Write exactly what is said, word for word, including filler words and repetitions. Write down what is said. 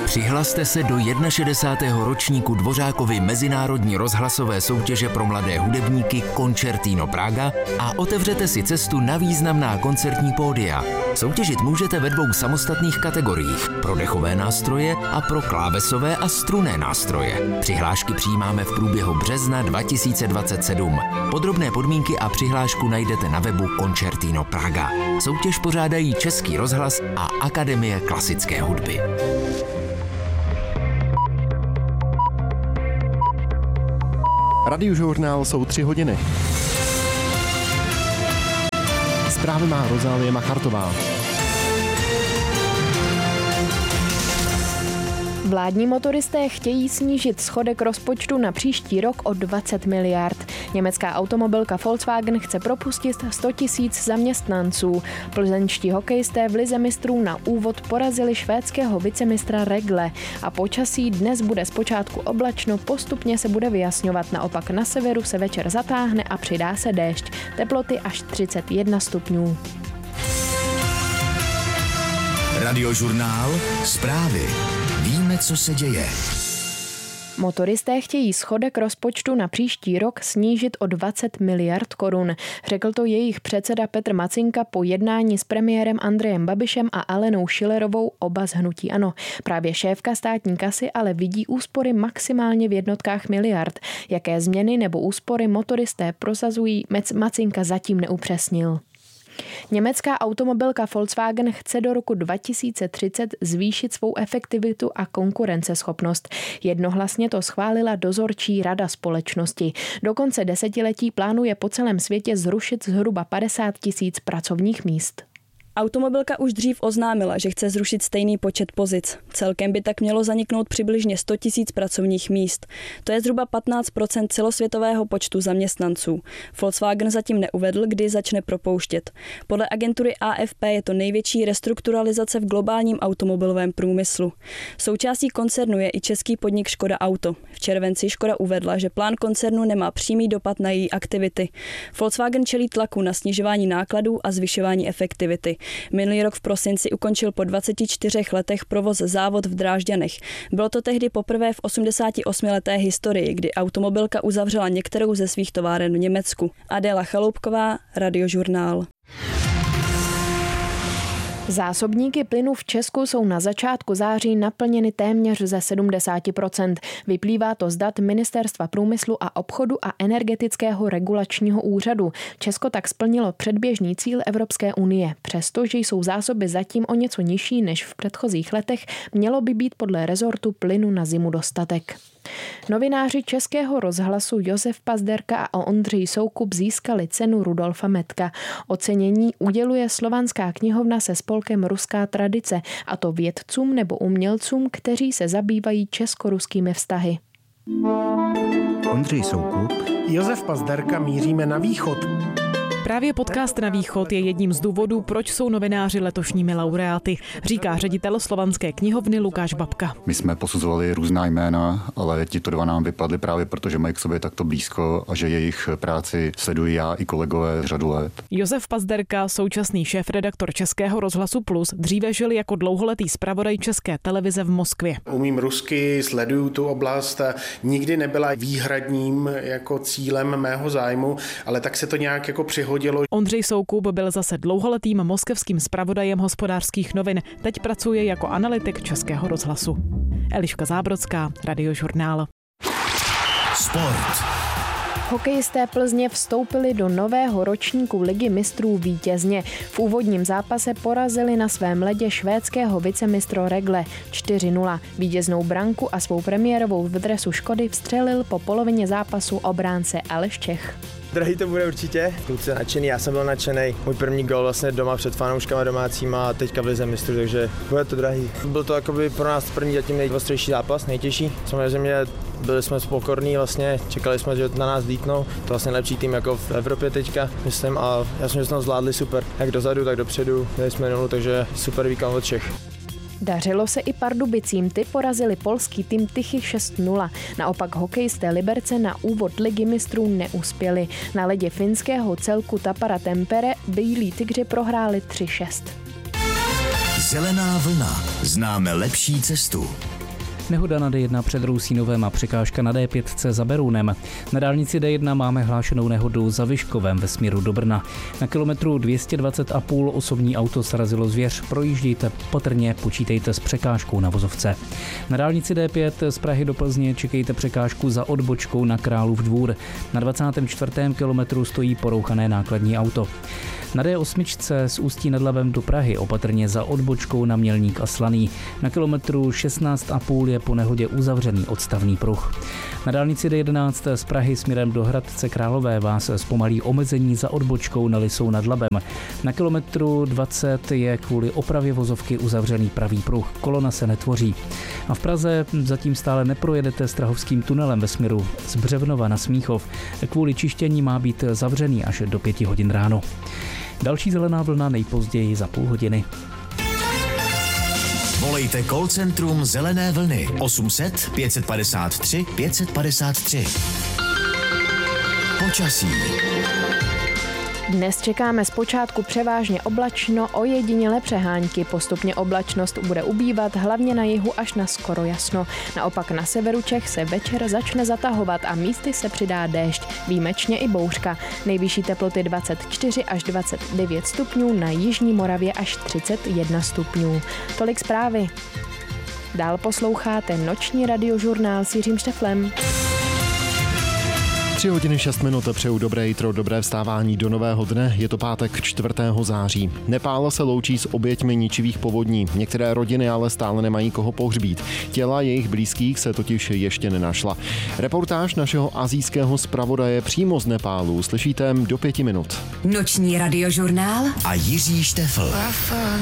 Přihlaste se do šedesátého ročníku Dvořákovy mezinárodní rozhlasové soutěže pro mladé hudebníky Concertino Praga a otevřete si cestu na významná koncertní pódia. Soutěžit můžete ve dvou samostatných kategoriích, pro dechové nástroje a pro klávesové a strunné nástroje. Přihlášky přijímáme v průběhu března dva tisíce dvacet sedm. Podrobné podmínky a přihlášku najdete na webu Concertino Praga. Soutěž pořádají Český rozhlas a Akademie klasické hudby. Radiožurnál jsou tři hodiny. Zprávy má Rozálie Machartová. Vládní motoristé chtějí snížit schodek rozpočtu na příští rok o dvacet miliard. Německá automobilka Volkswagen chce propustit sto tisíc zaměstnanců. Plzeňští hokejisté v lize mistrů na úvod porazili švédského vicemistra Rögle a počasí dnes bude zpočátku oblačno, postupně se bude vyjasňovat. Naopak na severu se večer zatáhne a přidá se déšť. Teploty až třicet jedna stupňů. Radiožurnál, zprávy. Víme, co se děje. Motoristé chtějí schodek rozpočtu na příští rok snížit o dvacet miliard korun. Řekl to jejich předseda Petr Macinka po jednání s premiérem Andrejem Babišem a Alenou Schillerovou, oba z hnutí ANO. Právě šéfka státní kasy ale vidí úspory maximálně v jednotkách miliard. Jaké změny nebo úspory motoristé prosazují, Macinka zatím neupřesnil. Německá automobilka Volkswagen chce do roku dva tisíce třicet zvýšit svou efektivitu a konkurenceschopnost. Jednohlasně to schválila dozorčí rada společnosti. Do konce desetiletí plánuje po celém světě zrušit zhruba padesát tisíc pracovních míst. Automobilka už dřív oznámila, že chce zrušit stejný počet pozic. Celkem by tak mělo zaniknout přibližně sto tisíc pracovních míst. To je zhruba patnáct procent celosvětového počtu zaměstnanců. Volkswagen zatím neuvedl, kdy začne propouštět. Podle agentury A F P je to největší restrukturalizace v globálním automobilovém průmyslu. Součástí koncernu je i český podnik Škoda Auto. V červenci Škoda uvedla, že plán koncernu nemá přímý dopad na její aktivity. Volkswagen čelí tlaku na snižování nákladů a zvyšování efektivity. Minulý rok v prosinci ukončil po dvaceti čtyřech letech provoz závod v Drážďanech. Bylo to tehdy poprvé v osmdesátiosmileté historii, kdy automobilka uzavřela některou ze svých továren v Německu. Adéla Chaloupková, Radiožurnál. Zásobníky plynu v Česku jsou na začátku září naplněny téměř ze sedmdesát procent. Vyplývá to z dat Ministerstva průmyslu a obchodu a Energetického regulačního úřadu. Česko tak splnilo předběžný cíl Evropské unie. Přestože jsou zásoby zatím o něco nižší než v předchozích letech, mělo by být podle rezortu plynu na zimu dostatek. Novináři Českého rozhlasu Josef Pazderka a Ondřej Soukup získali cenu Rudolfa Metka. Ocenění uděluje Slovanská knihovna se spolkem Ruská tradice, a to vědcům nebo umělcům, kteří se zabývají česko-ruskými vztahy. Ondřej Soukup, Josef Pazderka, míříme na východ. Právě podcast Na východ je jedním z důvodů, proč jsou novináři letošními laureáty, říká ředitel Slovanské knihovny Lukáš Babka. My jsme posuzovali různá jména, ale tito dva nám vypadly právě proto, že mají k sobě takto blízko a že jejich práci sledují já i kolegové řadu let. Josef Pazderka, současný šéfredaktor Českého rozhlasu Plus, dříve žil jako dlouholetý zpravodaj České televize v Moskvě. Umím rusky, sleduju tu oblast, nikdy nebyla výhradním jako cílem mého zájmu, ale tak se to nějak jako přihodilo. Ondřej Soukup byl zase dlouholetým moskevským zpravodajem Hospodářských novin. Teď pracuje jako analytik Českého rozhlasu. Eliška Zábrodská, Radiožurnál. Sport. Hokejisté Plzně vstoupili do nového ročníku Ligy mistrů vítězně. V úvodním zápase porazili na svém ledě švédského vicemistra Rögle čtyři nula. Vítěznou branku a svou premiérovou v dresu Škody vstřelil po polovině zápasu obránce Aleš Čech. Drahý to bude určitě. Kluci nadšený, já jsem byl nadšený. Můj první gól vlastně doma před fanouškama domácíma a teďka v lize mistrů, takže bude to drahý. Byl to jakoby pro nás první zatím nejostřejší zápas, nejtěžší. Samozřejmě byli jsme pokorní, vlastně čekali jsme, že na nás lítnou. To vlastně lepší tým jako v Evropě teďka, myslím, a já jsem, že jsme to zvládli super. Jak dozadu, tak dopředu, měli jsme nulu, takže super výkon od všech. Dařilo se i Pardubicím, ty porazili polský tým Tychy šest nula. Naopak hokejisté Liberce na úvod Ligy mistrů neuspěli. Na ledě finského celku Tappara Tampere bílí tygři prohráli tři šest. Zelená vlna. Známe lepší cestu. Nehoda na D jedna před Rousínovem a překážka na D pět za Berounem. Na dálnici D jedna máme hlášenou nehodu za Vyškovem ve směru do Brna. Na kilometru dvě stě dvacet a půl osobní auto srazilo zvěř. Projíždějte patrně, počítejte s překážkou na vozovce. Na dálnici D pět z Prahy do Plzně čekejte překážku za odbočkou na Králův Dvůr. Na dvacátém čtvrtém kilometru stojí porouchané nákladní auto. Na D osm z Ústí nad Labem do Prahy opatrně za odbočkou na Mělník a Slaný. Na kilometru šestnáct a půl je po nehodě uzavřený odstavný pruh. Na dálnici D jedenáct z Prahy směrem do Hradce Králové vás zpomalí omezení za odbočkou na Lisou nad Labem. Na kilometru dvacet je kvůli opravě vozovky uzavřený pravý pruh. Kolona se netvoří. A v Praze zatím stále neprojedete Strahovským tunelem ve směru z Břevnova na Smíchov. Kvůli čištění má být zavřený až do pěti hodin ráno. Další zelená vlna nejpozději za půl hodiny. Volejte call centrum Zelené vlny osm set pět padesát tři pět padesát tři. Počasí. Dnes čekáme zpočátku převážně oblačno, ojedinělé přehánky. Postupně oblačnost bude ubývat, hlavně na jihu až na skoro jasno. Naopak na severu Čech se večer začne zatahovat a místy se přidá déšť, výjimečně i bouřka. Nejvyšší teploty dvacet čtyři až dvacet devět stupňů, na jižní Moravě až třicet jedna stupňů. Tolik zprávy. Dál posloucháte noční radiožurnál s Jiřím Šteflem. Tři hodiny šest minut, přeju dobré jitro, dobré vstávání do nového dne, je to pátek čtvrtého září. Nepál se loučí s oběťmi ničivých povodní, některé rodiny ale stále nemají koho pohřbít. Těla jejich blízkých se totiž ještě nenašla. Reportáž našeho asijského zpravodaje přímo z Nepálu slyšíte do pěti minut. Noční radiožurnál a Jiří Štefl.